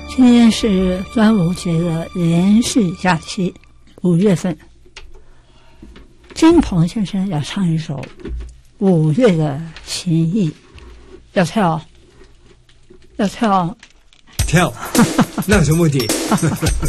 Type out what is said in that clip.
今天是端午节的连续假期，5月份。金鹏先生要唱一首5月的情意，要跳， 那有什么问题？